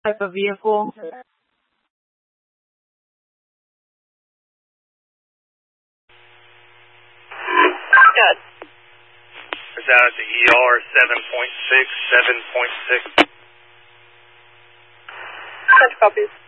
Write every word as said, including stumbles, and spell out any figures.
type of vehicle? Good. It's out at the E R seven point six, seven point six. Such copies.